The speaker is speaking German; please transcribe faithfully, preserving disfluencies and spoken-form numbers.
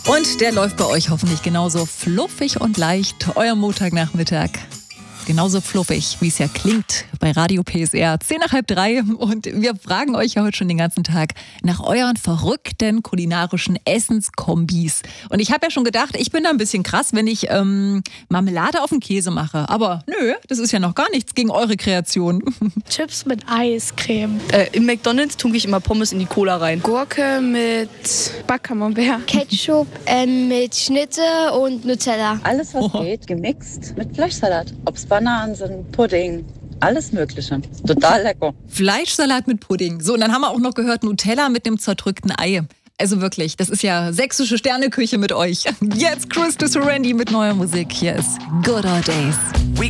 Und der läuft bei euch hoffentlich genauso fluffig und leicht. Euer Montagnachmittag. Genauso fluffig, wie es ja klingt bei Radio P S R. Zehn nach halb drei. Und wir fragen euch ja heute schon den ganzen Tag nach euren verrückten kulinarischen Essenskombis. Und ich habe ja schon gedacht, ich bin da ein bisschen krass, wenn ich ähm, Marmelade auf den Käse mache. Aber nö, das ist ja noch gar nichts gegen eure Kreation. Chips mit Eiscreme. Äh, Im McDonald's tunke ich immer Pommes in die Cola rein. Gurke mit Backcamembert. Ketchup äh, mit Schnitte und Nutella. Alles, was oh. geht, gemixt mit Fleischsalat. Ob's Bananen sind, Pudding, alles Mögliche. Total lecker. Fleischsalat mit Pudding. So, und dann haben wir auch noch gehört Nutella mit dem zerdrückten Ei. Also wirklich, das ist ja sächsische Sterneküche mit euch. Jetzt Chris de Serendi mit neuer Musik. Hier ist Good Old Days.